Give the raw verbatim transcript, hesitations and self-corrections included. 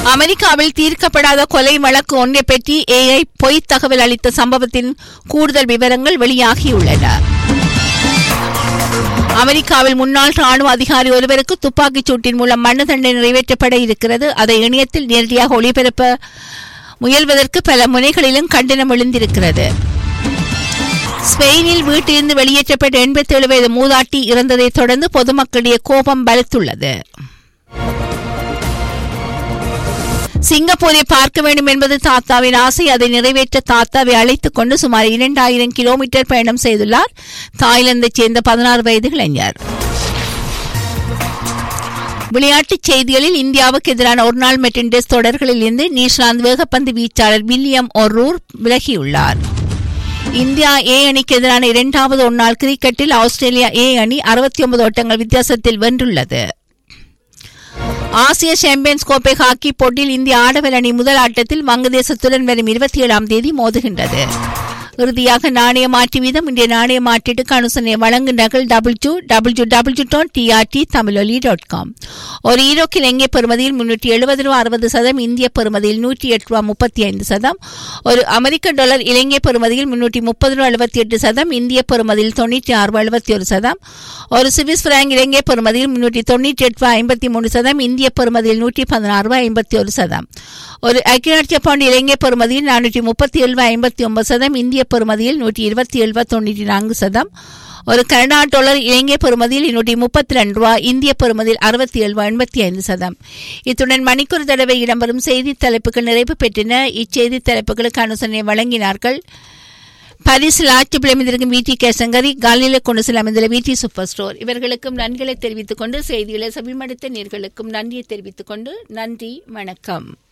அமெரிக்காவில் தீர்க்கப்படாத கொலை வழக்கு ஒன்றை பற்றி ஏஐ பொய் தகவல் அளித்த சம்பவத்தின் கூடுதல் விவரங்கள் வெளியாகியுள்ளன. அமெரிக்காவில் முன்னாள் ராணுவ அதிகாரி ஒருவருக்கு துப்பாக்கிச் சூட்டின் மூலம் மரண தண்டனை நிறைவேற்றப்பட இருக்கிறது. அதை இணையத்தில் நேரடியாக ஒளிபரப்ப முயல்வதற்கு பல முனைகளிலும் கண்டனம் எழுந்திருக்கிறது. ஸ்பெயினில் வீட்டிலிருந்து வெளியேற்றப்பட்ட எண்பத்தி ஏழு வயது மூதாட்டி இறந்ததை தொடர்ந்து பொதுமக்களிடையே கோபம் பலத்துள்ளது. சிங்கப்பூரை பார்க்க வேண்டும் என்பது தாத்தாவின் ஆசை. அதை நிறைவேற்ற தாத்தாவை அழைத்துக் கொண்டு சுமார் இரண்டாயிரம் கிலோமீட்டர் பயணம் செய்துள்ளார் தாய்லாந்தைச் சேர்ந்த பதினாறு வயது இளைஞர். விளையாட்டுச் செய்திகளில் இந்தியாவுக்கு எதிரான ஒருநாள் மற்றும் டெஸ்ட் தொடர்களில் இருந்து நியூசிலாந்து வேகப்பந்து வீச்சாளர் வில்லியம் ஒரூர் விலகியுள்ளார். இந்தியா ஏ அணிக்கு எதிரான இரண்டாவது ஒருநாள் கிரிக்கெட்டில் ஆஸ்திரேலியா ஏ அணி அறுபத்தி ஒன்பது ஓட்டங்கள் வித்தியாசத்தில் வென்றுள்ளது. ஆசிய சாம்பியன்ஸ் கோப்பை ஹாக்கி போட்டியில் இந்திய ஆடவர் அணி முதல் ஆட்டத்தில் வங்கதேசத்துடன் வரும் இருபத்தி ஏழாம் தேதி மோதுகின்றது. இறுதியாக நாணய மாற்று வீதம். இன்றைய நாணய மாற்றீட்டுக்கு அனுசரணை வழங்குகிறார்கள் double two double two double two dot TRT தமிழொலி டாட் காம். ஒரு ஈரோக்கு இலங்கை பெறுமதியில் முன்னூற்றி எழுபது ரூபா அறுபது சதம், இந்திய பெறுமதியில் நூற்றி எட்டு ரூபா முப்பத்தி ஐந்து சதம். ஒரு அமெரிக்க டாலர் இலங்கை பெறுமதியில் முன்னூற்றி முப்பது ரூபா எழுபத்தி எட்டு சதம், இந்திய பெறுமதியில் தொண்ணூற்றி ஆறு ரூபா எழுபத்தி ஒரு சதம். ஒரு சுவிஸ் பிராங்க் இலங்கை பெறுமதியில் முன்னூற்றி தொண்ணூற்றி எட்டு ரூபா ஐம்பத்தி மூணு சதம், இந்திய பெறுமதியில் நூற்றி பதினாறு ரூபா ஐம்பத்தி ஒரு சதம். ஒரு ஐக்கிய பவுண்ட் இலங்கை பெறுமதியில் நானூற்றி முப்பத்தி ஏழு ரூபா ஐம்பத்தி ஒன்பது சதம், இந்திய பெறுமதியில் நூற்றி இருபத்தி ஏழு ரூபா தொண்ணூற்றி நான்கு சதம். ஒரு கனடா டாலர் இலங்கை பெறுமதியில் நூற்றி முப்பத்தி ரெண்டு ரூபா, இந்திய பெறுமதியில் அறுபத்தி ஏழு ரூபா எண்பத்தி ஐந்து சதம். இத்துடன் மணிக்கூர் தடவை இடம்பெறும் செய்தி தலைப்புகள் நிறைவு பெற்றன. இச்செய்தி தலைப்புகளுக்கு அனுசரணை வழங்கினார்கள் பரிசில் ஆட்சிப்பில் அமைந்திருக்கும் வீட்டி கேசங்கரி, காலில கொண்டு அமைந்துள்ள வீட்டி சூப்பர் ஸ்டோர். இவர்களுக்கும் நன்றிகளை தெரிவித்துக் கொண்டு செய்திகளை செவிமடுத்த நேர்களுக்கும் நன்றியை தெரிவித்துக் கொண்டு நன்றி, வணக்கம்.